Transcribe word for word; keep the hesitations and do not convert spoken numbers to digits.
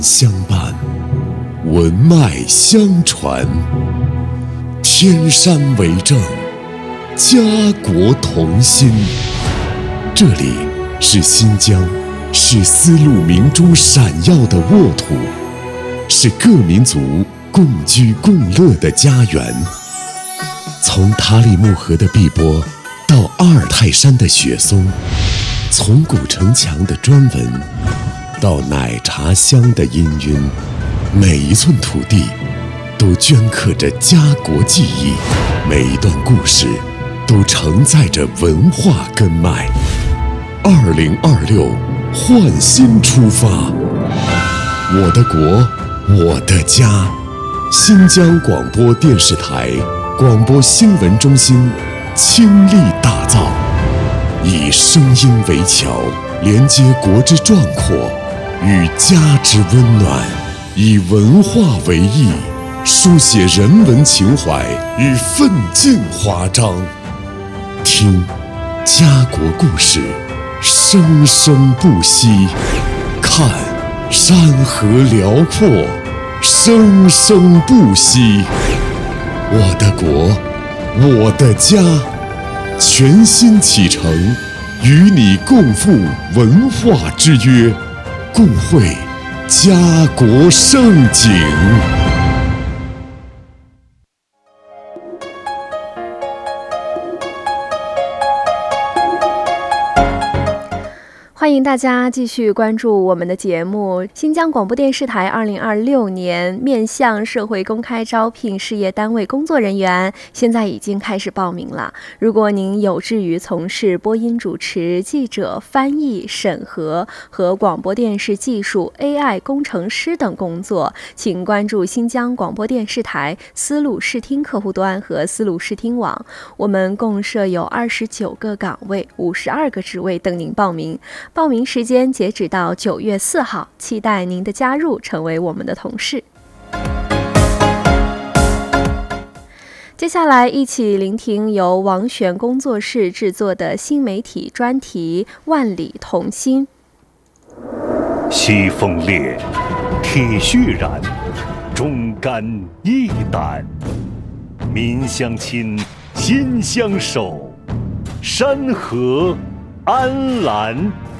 相伴，文脉相传，天山为证，家国同心。这里是新疆，是丝路明珠闪耀的沃土，是各民族共居共乐的家园。从塔里木河的碧波到阿尔泰山的雪松，从古城墙的砖纹到奶茶香的氤氲，每一寸土地都镌刻着家国记忆，每一段故事都承载着文化根脉。二零二六，焕新出发，我的国，我的家。新疆广播电视台广播新闻中心倾力打造，以声音为桥，连接国之壮阔与家之温暖，以文化为翼，书写人文情怀与奋进华章。听家国故事，生生不息；看山河辽阔，生生不息。我的国，我的家，全新启程，与你共赴文化之约，共绘家国盛景。 欢迎大家继续关注我们的节目。新疆广播电视台二零二六年面向社会公开招聘事业单位工作人员，现在已经开始报名了。如果您有志于从事播音主持、记者、翻译、审核和广播电视技术、A I 工程师等工作，请关注新疆广播电视台丝路视听客户端和丝路视听网。我们共设有二十九个岗位、五十二个职位等您报名。报名时间截止到九月四号，期待您的加入，成为我们的同事。接下来一起聆听由王璇工作室制作的新媒体专题《万里同心》。 西风烈，铁血燃，忠肝义胆，民相亲，心相守，山河安澜。